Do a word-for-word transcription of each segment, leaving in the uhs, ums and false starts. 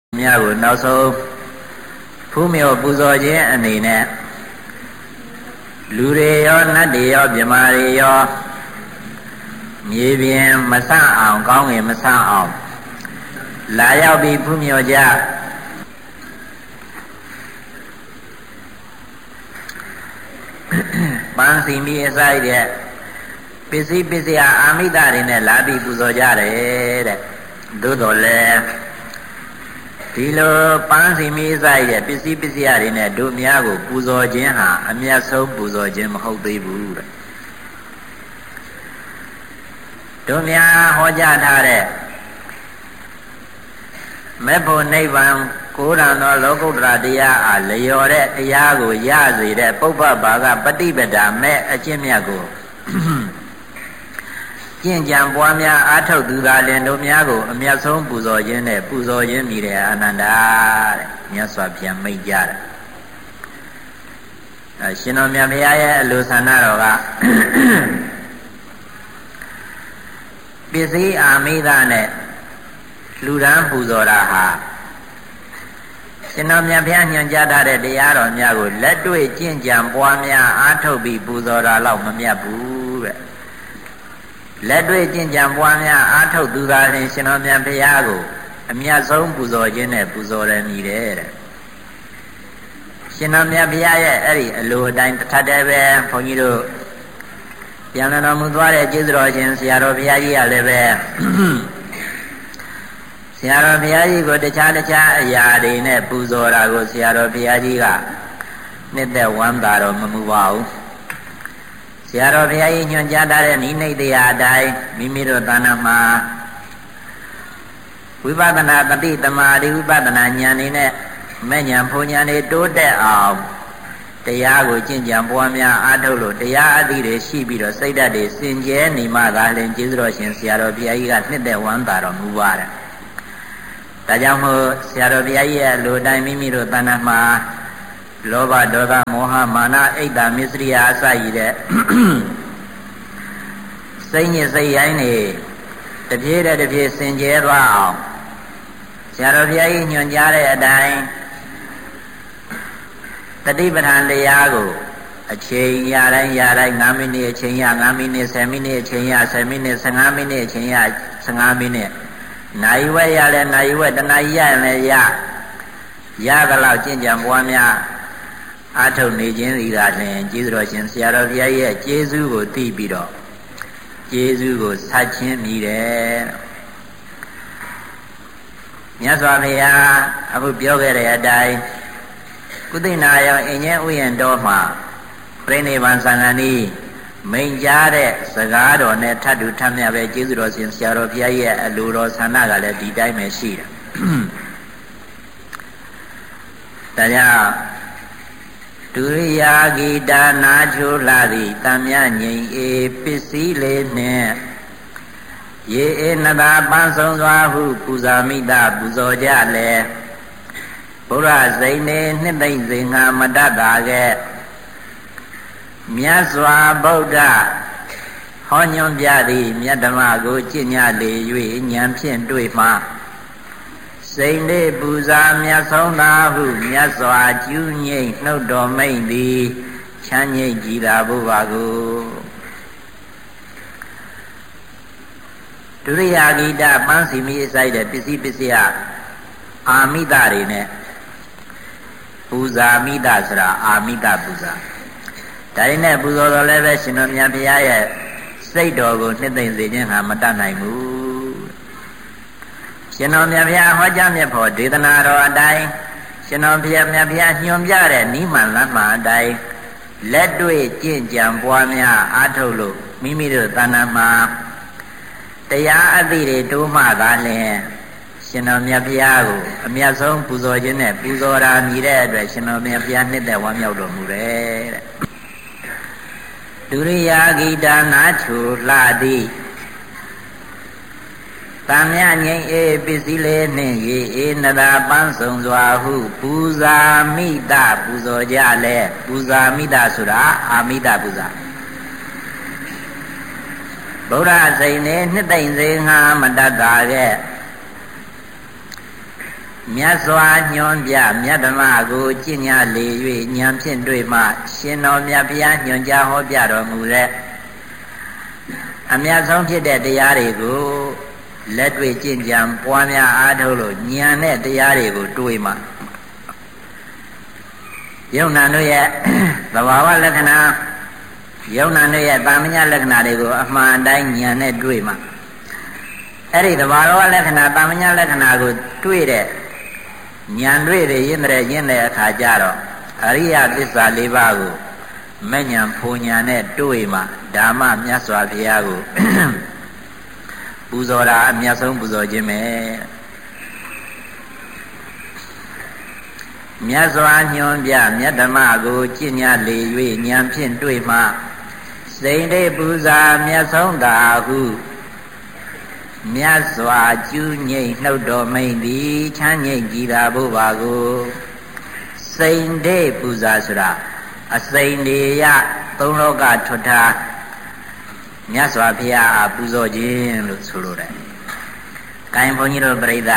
မြတ်ကိုနောက်ဆုံးဖူးမြော်ပူဇော်ခြင်းအနေနဲ့လူတွေရောနတ်တွေရောမြမာတွေရောမြေပြင်မဆန့်အောင်ကောင်းငင်မဆန့်အောင်လာရောက်ပြီးဖူးမြော်ကြပန်းစီမီအစိုက်တဲ့ပစ္စည်းပစ္စယအာမိတတွေနဲ့လာပြီးပူဇော်ကြတယ်တဲ့သို့တော်လည်းဒီလိုပန်းစီမီးဆိုင်တဲ့ပစ္စည်းပစ္စယတွေနဲ့တို့များကိုပူဇော်ခြင်းဟာအမြတ်ဆုံးပူဇော်ခြင်းမဟုတ်သေးဘူးတဲ့တို့များဟောကြားထားတဲ့မေဖို့နိဗ္ဗာန်ကိုးရံသောလောကုတ္တရာတရားအားလျော်တဲ့တရားကိုရစေတဲ့ပုပ္ပဘာကပฏิပဒါမဲ့အကျင့်မြတ်ကိုကျင့်ကြံပွားများအားထုတ်သူသာလျှင်တို့များကိုအမြတ်ဆုံးပူဇော်ခြင်းနဲ့ပူဇော်ခြင်းမြည်တဲ့အနန္တတဲ့မြတ်စွာဘုရားမိန့်ကြတယ်အဲရှင်တော်မြတ်ဘုရားရဲ့အလိုဆန္ဒတော်ကပစ္စည်းအာမိသနဲ့လူရန်ပူဇော်တာဟာရှင်တော်မြတ်ဘုရားညွှန်ကြားထားတဲ့တရားတော်များကိုလက်တွေ့ကျင့်ကြံပွားများအားထုတ်ပြီးပူဇော်တာတော့မမြတ်ဘူးတဲ့လက်တွေ့ကျင့်ကြံပွားများအားထုတ်သူသာလျှင်ရှင်တော်မြတ်ဘုရားကိုအမြတ်ဆုံးပူဇော်ခြင်းနဲ့ပူဇော်ရမည်တဲ့ရှင်တော်မြတ်ဘုရားရဲ့အဲ့ဒီအလိုအတိုင်းတစ်ထပ်တည်းပဲဘုန်းကြီးတို့ပြန်လာတော်မူသွားတဲ့ကျေးဇူးတော်ရှင်ဆရာတော်ဘုရားကြီးကလည်းပဲဆရာတော်ဘုရားကြီးကိုတခြားတခြားအရာတွေနဲ့ပူဇော်တာကိုဆရာတော်ဘုရားကြီးကနှစ်သက်ဝမ်းသာတော်မမူပါဘူးဆရာတော်ဘုရားကြီးညွှန်ကြားထားတဲ့နိမိတ်တရားအတိုင်းမိမိတို့သာနာမှာဝိပဿနာတတိတမာတိဝိပဿနာဉာဏ်နေနဲ့မဲ့ဉာဏ်ဖုံဉာဏ်တွေတိုးတက်အောင်တရားကိုကျင့်ကြံပွားများအားထုတ်လို့တရားအသည့်တွေရှိပြီးတော့စိတ်ဓာတ်တွေစင်ကြဲနေမှသာလျှင်ကျေးဇူးတော်ရှင်ဆရာတော်ဘုရားကြီးကနှစ်သက်ဝမ်းသာတော်မူပါတယ်ဒါကြောင့်မို့ဆရာတော်ဘုရားကြီးရဲ့လူတိုင်းမိမိတို့သာနာမှာလောဘဒေါသမောဟမာနအိတ်တာမစ္စရိယအစရည်တဲ့စိတ်ညစ်စိတ်ရိုင်းနေတပြေးတဲ့တပြေးစင်ကြဲသွားအောင်ဆရာတော်ဘုရားကြီးညွှန်ကြားတဲ့အတိုင်းတတိပဋ္ဌာန်တရားကိုအချိန်ရတိုင်းရတိုင်း၅မိနစ်အချိန်ရ၅မိနစ်၁၀မိနစ်အချိန်ရ၁၀မိနစ်၁၅မိနစ်အချိန်ရ၁၅မိနစ်နိုင်ဝဲရလဲနိုင်ဝဲတနာရီရရင်လည်းရရသလောက်ကျင့်ကြံပွားများအားထုတ်နေခြင်းဤသာလျှင်ကျေးဇူးတော်ရှင်ဆရာတော်ဘုရားရဲ့ကျေးဇူးကိုသိပြီးတော့ကျေးဇူးကိုဆက်ချင်းမြည်တယ်မြတ်စွာဘုရားအခုပြောခဲ့တဲ့အတိုင်းကုသိနာယောအင်ញင်းဥယျာဉ်တော်မှာပြိဋိဘံသံဃာနီးမိန်ကြားတဲ့စကားတော်နဲ့ထပ်တူထပ်မြတ်ပဲကျေးဇူးတော်ရှင်ဆရာတော်ဘုရားရဲ့အလိုတော်ဆန္ဒကလည်းဒီတိုင်းပဲရှိတယ်ဒါကြောင့်ဒုရိယာဂီတာနာချိုလာသည်တမ်းမြငိမ့်အေပစ္စည်းလေးနှင့်ရေအေနတာပန်းဆုံးစွာဟုပူဇာမိတာပူဇော်ကြလေဘုရားစိန်နေနှစ်သိမ့်စဉ်ငါမတတ်တာကဲမြတ်စွာဘုရားဟောညွှန်ပြသည်မြတ်ဓမ္မကိုကျင့်ကြလေ၍ဉာဏ်ဖြင့်တွေ့မှစိန်လေးပူဇာမြတ်ဆုံးသာဟုမြတ်စွာကျူးငိမ့်နှုတ်တော်မိန်သည်ချမ်းငိမ့်ကြည်သာဘုရားကိုဒုရိယာဂီတပန်းစီမီအစိုက်တဲ့ပစ္စည်းပစ္စယအာမိတတွေနဲ့ပူဇာမိတဆိုတာအာမိတပူဇာဒါရင်းနဲ့ပူဇော်တော်လည်းပဲရှင်တော်မြတ်ဘုရားရဲ့စိတ်တော်ကိုနှစ်သိမ့်စေခြင်းဟာမတတ်နိုင်ဘူးရှင်တော်မြတ်ဘုရားဟောကြားမြတ်ဖို့ဒေသနာတော်အတိုင်းရှင်တော်ဘုရားမြတ်ဘုရားညွှန်ပြတဲ့နိမန်လမ်းမှာအတိုင်းလက်တွေ့ကျင့်ကြံပွားများအားထုတ်လို့မိမိတို့သာနာမှာတရားအသည့်တွေတိုးမှသာလျှင်ရှင်တော်မြတ်ဘုရားကိုအမြတ်ဆုံးပူဇော်ခြင်းနဲ့ပူဇော်တာမြည်တဲ့အတွက်ရှင်တော်မြတ်ဘုရားနှစ်သက်ဝမ်းမြောက်တော်မူတယ်တဲ့ဒုရိယာဂီတာနာချိုလှသည်တမ်းမြငိမ့်အေပစ္စည်းလေးနှင့်ရေအေနတာပန်းဆုံးစွာဟုပူဇာမိတပူဇော်ကြလေပူဇာမိတဆိုတာအာမိတပူဇာဗုဒ္ဓစိန်နေနှစ်သိမ့်စေငါမတတ်တာကဲမြတ်စွာညွှန်ပြမြတ်ဓမ္မကိုကျင့်ညာလေ၍ဉာဏ်ဖြင့်တွေ့မှရှင်တော်မြတ်ဘုရားညွှန်ကြားဟောပြတော်မူတဲ့အမြတ်ဆုံးဖြစ်တဲ့တရားတွေကိုလက်တွေ့ကျင့်ကြံပွားများအားထုတ်လို့ဉာဏ်နဲ့တရားတွေကိုတွေးမှယုံနာတို့ရဲ့သဘာဝလက္ခဏာယုံနာတို့ရဲ့တာမညလက္ခဏာတွေကိုအမှန်တိုင်းဉာဏ်နဲ့တွေးမှအဲ့ဒီသဘာဝလက္ခဏာတာမညလက္ခဏာကိုတွေးတဲ့ဉာဏ်တွေ့ရရင်တဲ့ရင်းတဲ့အခါကျတော့အရိယသစ္စာလေးပါးကိုမဉဏ်ဖူဉဏ်နဲ့တွေ့မှဓမ္မမြတ်စွာဘုရားကိုပူဇော်တာအမြတ်ဆုံးပူဇော်ခြင်းပဲမြတ်စွာညွှန်ပြမြတ်ဓမ္မကိုကျင့်ညာလေ၍ဉာဏ်ဖြင့်တွေ့မှစိန်တိပူဇာမြတ်ဆုံးသာဟုမြတ်စွာကျူးငိမ့်နှုတ်တော်မိန်သည်ချမ်းငိမ့်ကြည်သာဘုရားကိုစိန်တိပူဇာဆိုတာအစိန်တွေရသုံးလောကထွတ်ထားမြတ်စွာဘုရားအားပူဇော်ခြင်းလို့ဆိုလိုတယ်။ကိုင်ဘုန်းကြီးတို့ပြိဿ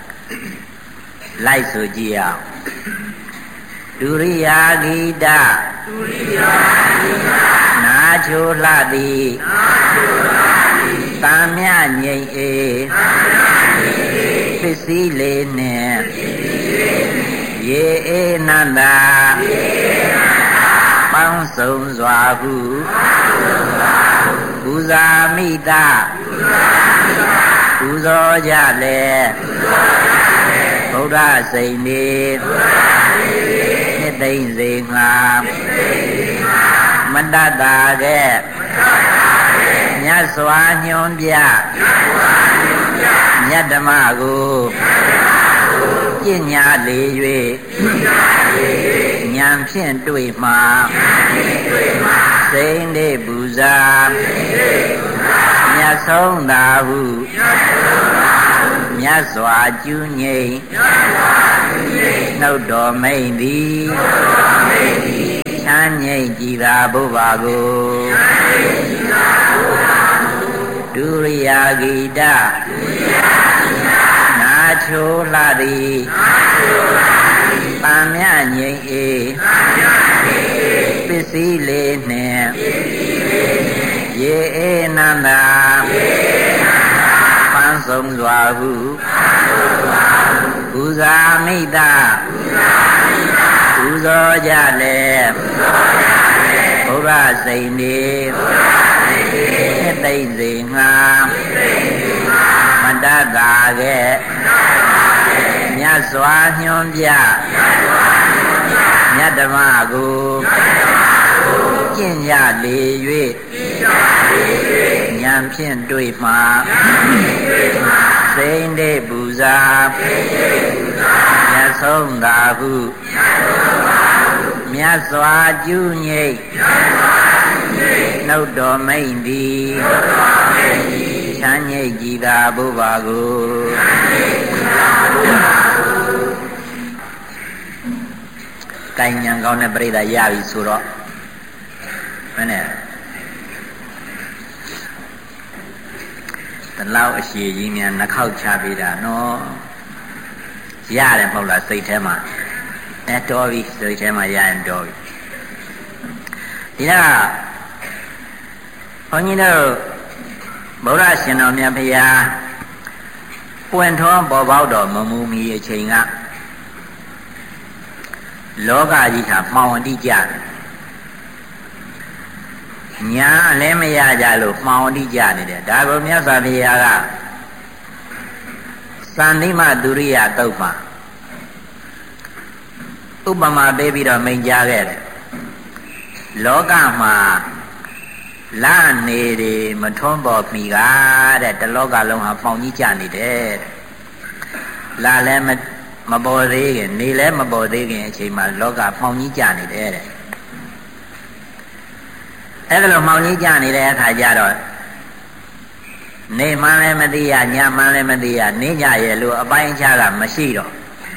လိုက်ဆိုကြည့်အောင်ဒုရိယာဂိတဒုရိယာဂိတနာချိုလှသည်နာချိုလှသည်သံမြငိမ့်အေသံမြငိမ့်အေပစ္စည်းလေးနှင့်ပစ္စည်းလေးနှင့်ရေအေနန္တာရေအေနန္တာပေါင်းစုံစွာဟုပေါင်းစုံစွာဟုပူဇာမိတာပူဇာမိတာပူဇော်ကြလေပူဇော်ကြလေဗုဒ္ဓစိန်နေဗုဒ္ဓစိန်နေနှစ်သိမ့်စေငါနှစ်သိမ့်စေငါမတ္တတာကဲ့မတ္တတာကဲ့မြတ်စွာညွှန်ပြမြတ်စွာညွှန်ပြမြတ်ဓမ္မကိုမြတ်ဓမ္မကိုကျင့်ညာလေ၍ကျင့်ညာလေ၍ဉာဏ်ဖြင့်တွေ့မှဉာဏ်ဖြင့်တွေ့မှစိန်တိပူဇာစိန်တိပူဇာမြတ်ဆုံးသာဟုမြတ်ဆုံးသာဟုမြတ်စွာကျူးငိမ့်မြတ်စွာကျူးငိမ့်နှုတ်တော်မိန်သည်နှုတ်တော်မိန်သည်ချမ်းငိမ့်ကြည်သာဘုရားကိုချမ်းငိမ့်ကြည်သာဘုရားကိုဒုရိယာဂိတဒုရိယာဂိတနာချိုလှသည်နာချိုလှသည်သံမြငိမ့်အေသံမြငိမ့်အေပစ္စည်းလေးနှင့်ပစ္စည်းလေးနှင့်ရေအေနန္တာရေအေနန္တာပန်းစုံစွာဟုပန်းစုံစွာဟုပူဇာမိတာပူဇာမိတာပူဇော်ကြလေပူဇော်ကြလေဘုရားစိန်နေဘုရားစိန်နေနှစ်သိမ့်စေငါနှစ်သိမ့်စေငါမတ္တတာကဲ့မတ္တတာကဲ့မြတ်စွာညွှန်ပြမြတ်စွာညွှန်ပြမြတ်ဓမ္မကိုမြတ်ဓမ္မကိုကျင့်ကြလေ၍ကျင့်ကြလေ၍ဉာဏ်ဖြင့်တွေ့မှဉာဏ်ဖြင့်တွေ့မှစိန်တိပူဇာစိန်တိပူဇာမြတ်ဆုံးသာဟုမြတ်ဆုံးသာဟုမြတ်စွာကျူးငိမ့်မြတ်စွာကျူးငိမ့်နှုတ်တော်မိန်သည်နှုတ်တော်မိန်သည်ချမ်းငိမ့်ကြည်သာဘုရားကိုချမ်းငိမ့်ကြည်သာဘုရားကိုကိုင်ညာကောင်းတဲ့ပြိဿရပြီဆိုတော့မနဲ့တလောက်အရှိကြီးများနှခောက်ချပေးတာနော်ရတယ်မဟုတ်လားစိတ်ထဲမှာအဲတော်ပြီစိတ်ထဲမှာရရင်တော်ပြီဒီတော့ဘုန်းကြီးတို့ဗုဒ္ဓရှင်တော်မြတ်ဘုရားပွင့်ထွန်းပေါ်ပေါက်တော်မမူမီအချိန်ကလောကကြီးဟာမှောင်အတိကြတယ်ညာလည်းမရကြလို့မှောင်အတိကြနေတယ်ဒါကိုမြတ်စွာဘုရားကသန္တိမဒုရိယတုတ်မှာဥပမာပေးပြီးတော့မိန့်ကြားခဲ့တယ်လောကမှာလနေတွေမထွန်းပေါ်မိကတဲ့တလောကလုံးဟာမှောင်ကြီးကြနေတယ်လာလည်းမမပေါ်သေးခင်နေလည်းမပေါ်သေးခင်အချိန်မှာလောကမှောင်ကြီးကြနေတယ်တဲ့အဲ့ဒါလိုမှောင်ကြီးကြနေတဲ့အခါကျတော့နေမှန်းလည်းမသိရညမှန်းလည်းမသိရနေကြရဲ့လို့အပိုင်းအခြားကမရှိတော့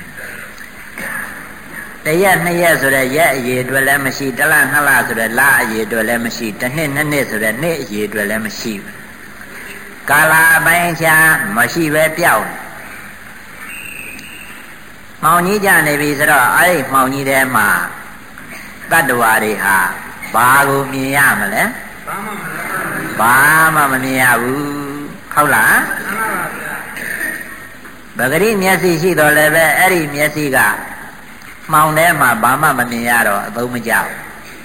တရက်နှစ်ရက်ဆိုတဲ့ရက်အရေအတွက်လည်းမရှိတလနှစ်လဆိုတဲ့လအရေအတွက်လည်းမရှိတစ်နှစ်နှစ်နှစ်ဆိုတဲ့နှစ်အရေအတွက်လည်းမရှိဘူးကာလအပိုင်းအခြားမရှိပဲပြောက်မှောင်ကြီးကြနေပြီဆိုတော့အဲ့ဒီမှောင်ကြီးထဲမှာတတ္တဝါတွေဟာဘာကိုမြင်ရမလဲဘာမှမမြင်ရဘူးဟုတ်လားပဂရိမျက်စိရှိတော့လည်းပဲအဲ့ဒီမျက်စိကမှောင်ထဲမှာဘာမှမမြင်ရတော့အသုံးမကျဘူး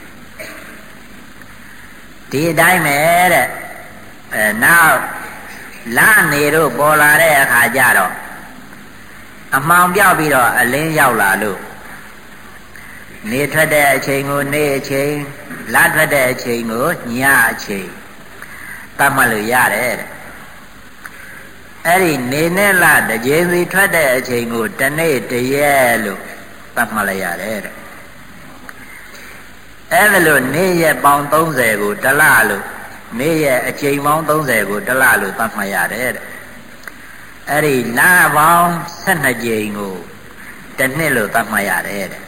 ဒီအတိုင်းပဲတဲ့အဲနောက်လနေတို့ပေါ်လာတဲ့အခါကျတော့အမှောင်ပြောက်ပြီးတော့အလင်းရောက်လာလို့နေထွက်တဲ့အချိန်ကိုနေအချိန်လထွက်တဲ့အချိန်ကိုညအချိန်သတ်မှတ်လို့ရတယ်တဲ့အဲ့ဒီနေနဲ့လတစ်ကြိမ်စီထွက်တဲ့အချိန်ကိုတနေ့တရက်လို့သတ်မှတ်လိုက်ရတယ်တဲ့အဲ့ဒါလို့နေ့ရက်ပေါင်းသုံးဆယ်ကိုတစ်လလို့နေ့ရက်အချိန်ပေါင်းသုံးဆယ်ကိုတစ်လလို့သတ်မှတ်ရတယ်တဲ့အဲ့ဒီလပေါင်းဆယ်နှစ်ကြိမ်ကိုတစ်နှစ်လို့သတ်မှတ်ရတယ်တဲ့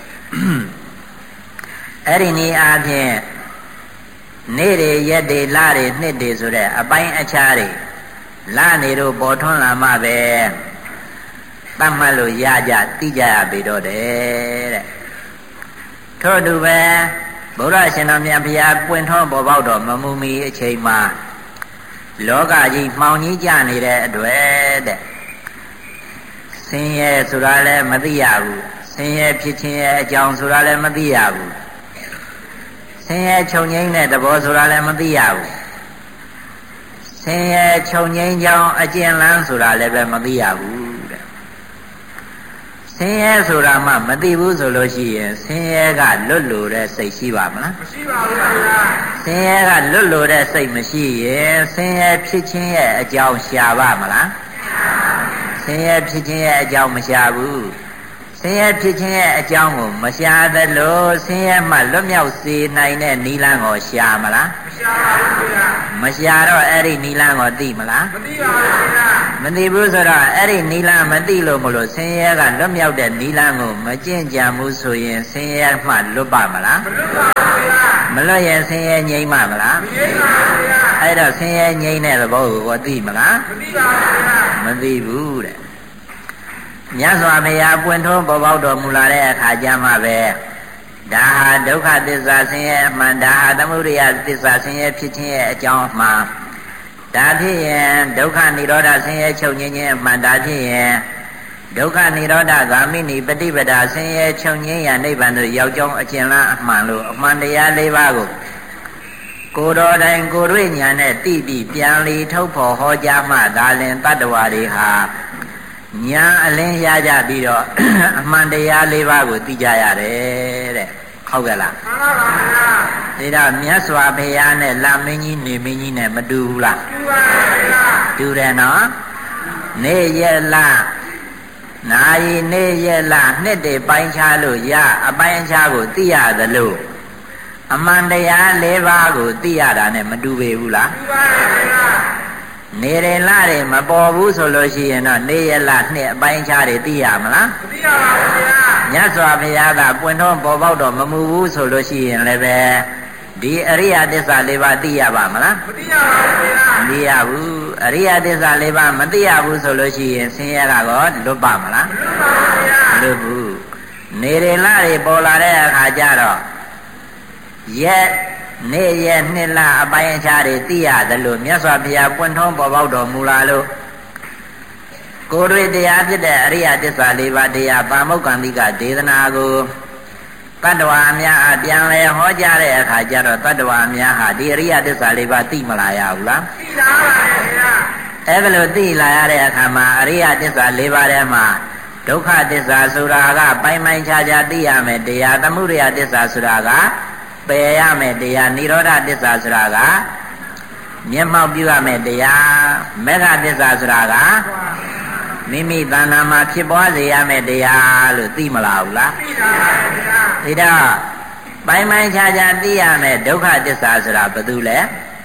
အဲ့ဒီနေ့အားဖြင့်နေ့တွေရက်တွေလတွေနှစ်တွေဆိုတဲ့အပိုင်းအခြားတွေလနေတို့ပေါ်ထွန်းလာမှပဲသတ်မှတ်လို့ရကြသိကြရပြီတော့တယ်တဲ့ထို့တူပဲဘုရားရှင်တော်မြတ်ဘုရားပွင့်ထွန်းပေါ်ပေါက်တော်မမူမီအချိန်မှာလောကကြီးမှောင်ကြီးကြနေတဲ့အတွက်တဲ့ဆင်းရဲဆိုတာလည်းမသိရဘူးဆင်းရဲဖြစ်ခြင်းရဲ့အကြောင်းဆိုတာလည်းမသိရဘူးဆင်းရဲချုပ်ငြိမ်းတဲ့သဘောဆိုတာလည်းမသိရဘူးဆင်းရဲချုပ်ငြိမ်းကြောင်းအကျဉ်းလန်းဆိုတာလည်းပဲမသိရဘူးတဲ့ဆင်းရဲဆိုတာမှမသိဘူးဆိုလို့ရှိရင်ဆင်းရဲကလွတ်လို့တဲ့စိတ်ရှိပါမလားမရှိပါဘူးခင်ဗျာဆင်းရဲကလွတ်လို့တဲ့စိတ်မရှိရင်ဆင်းရဲဖြစ်ခြင်းရဲ့အကြောင်းရှာပါမလားဆင်းရဲဖြစ်ခြင်းရဲ့အကြောင်းမရှာဘူးဆင်းရဲဖြစ်ခြင်းရဲ့အကြောင်းကိုမရှာသလိုဆင်းရဲမှလွတ်မြောက်စေနိုင်တဲ့နိလန်းကိုရှာမလားမရှာပါဘူးခင်ဗျာမရှာတော့အဲ့ဒီနိလန်းကိုသိမလားမသိပါဘူးခင်ဗျာမသိဘူးဆိုတော့အဲ့ဒီနိလန်းမသိလို့မလို့ဆင်းရဲကလွတ်မြောက်တဲ့နိလန်းကိုမကျင့်ကြံဘူးဆိုရင်ဆင်းရဲမှလွတ်ပါမလားမလွတ်ပါဘူးခင်ဗျာမလွတ်ရင်ဆင်းရဲငြိမ်းပါမလားမငြိမ်းပါဘူးခင်ဗျာအဲ့တော့ဆင်းရဲငြိမ်းတဲ့သဘောကိုသိမလားမသိပါဘူးခင်ဗျာမသိဘူးတဲ့မြတ်စွာဘုရားပွင့်ထွန်းပေါ်ပေါက်တော်မူလာတဲ့အခါကျမှပဲဒါဟာဒုက္ခသစ္စာဆင်းရဲအမှန်ဒါဟာသမုဒယသစ္စာဆင်းရဲဖြစ်ခြင်းရဲ့အကြောင်းအမှန်ဒါဖြစ်ရင်ဒုက္ခនិရောဓဆင်းရဲချုပ်ငြိမ်းခြင်းအမှန်ဒါဖြစ်ရင်ဒုက္ခនិရောဓဂာမိနိပฏิပဒါဆင်းရဲချုပ်ငြိမ်းရာနိဗ္ဗာန်သို့ရောက်ကြောင်းအကျဉ်းလားအမှန်လို့အမှန်တရား၄ပါးကိုကိုယ်တော်တိုင်ကိုယ်တွေ့ဉာဏ်နဲ့သိပြီးပြန်လီထုတ်ဖော်ဟောကြားမှသာလင်တတ္တဝါတွေဟာညာအလင်းရကြပြီးတော့အမှန်တရား၄ပါးကိုသိကြရတယ်တဲ့ဟုတ်ကဲ့လားမှန်ပါပါဗျာဒါတော့မြတ်စွာဘုရားနဲ့လမင်းကြီးနေမင်းကြီးနဲ့မတူဘူးလားတူပါဗျာတူတယ်နော်နေရက်လနာရီနေရက်လနှစ်တွေပိုင်းခြားလို့ရအပိုင်းခြားကိုသိရသလိုအမှန်တရား၄ပါးကိုသိရတာနဲ့မတူပေဘူးလားတူပါဗျာနေရလတွေမပေါ်ဘူးဆိုလို့ရှိရင်တော့နေရလနှစ်အပိုင်းခြားတွေသိရမလားမသိပါဘူးဗျာမြတ်စွာဘုရားကပွင့်ထွန်းပေါ်ပေါက်တော့မမူဘူးဆိုလို့ရှိရင်လည်းပဲဒီအရိယသစ္စာ၄ပါးသိရပါမလားမသိရပါဘူးဗျာမသိရဘူးအရိယသစ္စာ၄ပါးမသိရဘူးဆိုလို့ရှိရင်ဆင်းရဲကတော့လွတ်ပါမလားမလွတ်ပါဘူးဗျာမလွတ်ဘူးနေရလတွေပေါ်လာတဲ့အခါကျတော့ရက်နေရနှစ်လအပိုင်းအခြားတွေသိရတယ်လို့မြတ်စွာဘုရားပွင့်ထွန်းပေါ်ပေါက်တော်မူလာလို့ကိုယ်တွေတရားဖြစ်တဲ့အရိယသစ္စာ၄ပါးတရားပါမုက္ကန္တိကဒေသနာကိုတတ္တဝါအများအပြန်လဲဟောကြားတဲ့အခါကျတော့တတ္တဝါအများဟာဒီအရိယသစ္စာ၄ပါးသိမလာရဘူးလားသိလာပါရဲ့ဗျာအဲ့ဒါလို့သိလာရတဲ့အခါမှာအရိယသစ္စာ၄ပါးထဲမှာဒုက္ခသစ္စာဆိုတာကပိုင်းပိုင်းခြားခြားသိရမယ်တရားသမုဒယသစ္စာဆိုတာကပယ်ရမယ်တရားនិရောဓသစ္စာဆိုတာကမျက်မှောက်ပြုရမယ်တရားမေဃသစ္စာဆိုတာကမိမိတဏ္ဍာမှာဖြစ်ပွားစေရမယ်တရားလို့သိမလားဘူးလားသိပါပါဗျာဒါတော့ပိုင်းပိုင်းခြားခြားသိရမယ်ဒုက္ခသစ္စာဆိုတာဘာတူလဲ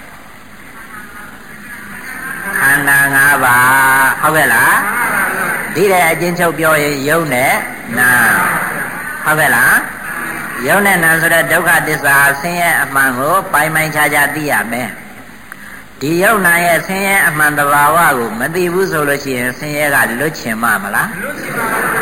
ခန္ဓာ၅ပါးဟုတ်ကဲ့လားဒီတဲ့အချင်းချုပ်ပြောရင်ယုံနဲ့နာဟုတ်ကဲ့လားယုံနဲ့နာဆိုတဲ့ဒုက္ခသစ္စာဆင်းရဲအမှန်ကိုပိုင်းပိုင်းခြားခြားသိရမယ်ဒီယုံနာရဲ့ဆင်းရဲအမှန်တဘာဝကိုမသိဘူးဆိုလို့ရှိရင်ဆင်းရဲကလွတ်ချင်မှာမလားလွတ်ချင်ပါဘူးဗျာမ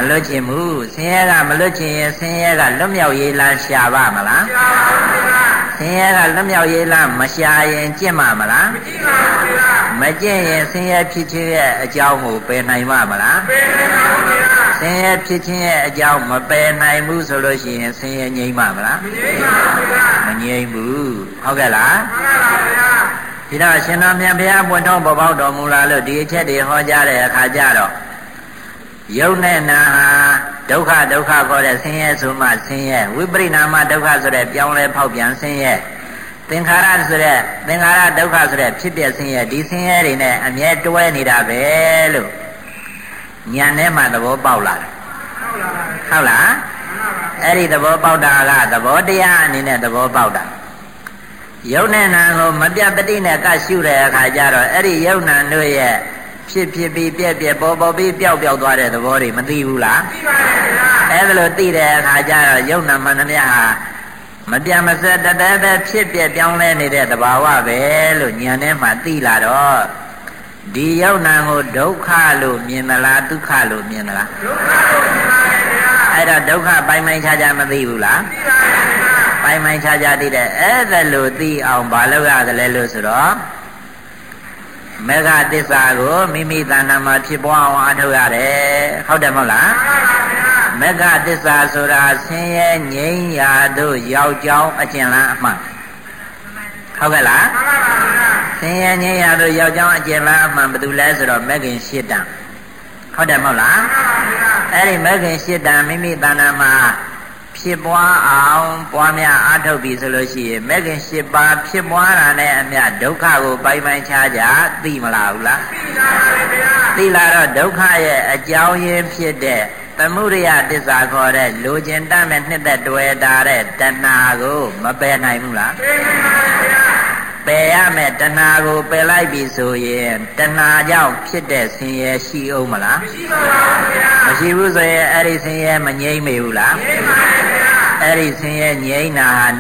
လွတ်ချင်ဘူးဆင်းရဲကမလွတ်ချင်ရင်ဆင်းရဲကလွတ်မြောက်ရေးလမ်းရှာပါမလားရှာပါဘူးဗျာဆင်းရဲကလွတ်မြောက်ရေးလမ်းမရှာရင်ကျင့်မှာမလားမကျင့်ပါဘူးဗျာမကျင့်ရင်ဆင်းရဲဖြစ်ခြင်းရဲ့အကြောင်းကိုပယ်နိုင်မှာမလားပယ်နိုင်ပါဘူးဗျာဆင်းရဲဖြစ်ခြင်းရဲ့အကြောင်းမပယ်နိုင်ဘူးဆိုလို့ရှိရင်ဆင်းရဲငြိမ်းမှာမလားမငြိမ်းပါဘူးဗျာမငြိမ်းဘူးဟုတ်ကဲ့လားမှန်ပါဗျာဒီတော့ရှင်တော်မြတ်ဘုရားပွင့်ထုံးပေါ်ပေါက်တော်မူလာလို့ဒီအချက်တွေဟောကြားတဲ့အခါကျတော့ယုံနဲ့နာဟာဒုက္ခဒုက္ခခေါ်တဲ့ဆင်းရဲဆိုမှဆင်းရဲဝိပရိနာမဒုက္ခဆိုတဲ့ပြောင်းလဲဖောက်ပြန်ဆင်းရဲသင်္ခါရဆိုတဲ့သင်္ခါရဒုက္ခဆိုတဲ့ဖြစ်ပျက်ဆင်းရဲဒီဆင်းရဲတွေနဲ့အမြဲတွဲနေတာပဲလို့ဉာဏ်ထဲမှာသဘောပေါက်လာတယ်ဟုတ်လားအဲ့ဒီသဘောပေါက်တာကသဘောတရားအနေနဲ့သဘောပေါက်တာယုံနဲ့နာကိုမပြတ်တတိနဲ့ကရှုတဲ့အခါကျတော့အဲ့ဒီယုံနာတို့ရဲ့ဖြစ်ဖြစ်ပြီးပြက်ပြက်ပေါ်ပေါ်ပြီးပျောက်ပျောက်သွားတဲ့သဘောတွေမသိဘူးလားသိပါရဲ့ဗျာအဲ့ဒါလို့သိတဲ့အခါကျတော့ယုံနာမှန်သမျှဟာမပြတ်မစက်တတဲပဲဖြစ်ပြက်ပြောင်းလဲနေတဲ့သဘာဝပဲလို့ဉာဏ်ထဲမှာသိလာတော့ဒီယုံနာကိုဒုက္ခလို့မြင်မလားဒုက္ခလို့မြင်မလားဒုက္ခလို့မြင်ပါရဲ့ဗျာအဲ့တော့ဒုက္ခပိုင်ပိုင်ခြားခြားမသိဘူးလားသိပါရဲ့ဗျာပိုင်ပိုင်ခြားခြားသိတဲ့အဲ့ဒါလို့သိအောင်ဘာလုပ်ရတယ်လို့ဆိုတော့မေဃသစ္စာကိုမိမိတဏ္ဍာမှာဖြစ်ပွားအောင်အားထုတ်ရတယ်ဟုတ်တယ်မဟုတ်လားမေဃသစ္စာဆိုတာဆင်းရဲငြိမ်းရာတို့ရောက်ကြောင်းအကျဉ်းလန်းအမှန်ဟုတ်ကဲ့လားဆင်းရဲငြိမ်းရာတို့ရောက်ကြောင်းအကျဉ်းလန်းအမှန်ဘာလို့လဲဆိုတော့မေခင်ရှစ်တန်ဟုတ်တယ်မဟုတ်လားအဲ့ဒီမေခင်ရှစ်တန်မိမိတဏ္ဍာမှာဖြစ်ပွားအောင်ပွားများအားထုတ်ပြီဆိုလို့ရှိရင်မေခင်ရှစ်ပါးဖြစ်ပွားတာနဲ့အမျှဒုက္ခကိုပိုင်ပိုင်ခြားခြားသိမလားဘူးလားသိပါပါဗျာသိလာတော့ဒုက္ခရဲ့အကြောင်းရင်းဖြစ်တဲ့သမုဒယသစ္စာခေါ်တဲ့လိုချင်တတ်မဲ့နှစ်သက်တွေ့တာတဲ့တဏှာကိုမပယ်နိုင်ဘူးလားပယ်နိုင်ပါဗျာပယ်ရမယ်တဏှာကိုပယ်လိုက်ပြီဆိုရင်တဏှာကြောင့်ဖြစ်တဲ့ဆင်းရဲရှိအောင်မလားမရှိပါဘူးဗျာမရှိဘူးဆိုရင်အဲ့ဒီဆင်းရဲမငြိမ့်မေဘူးလားငြိမ့်ပါဗျာအဲ့ဒီဆင်းရဲငြိမ့်တာဟာ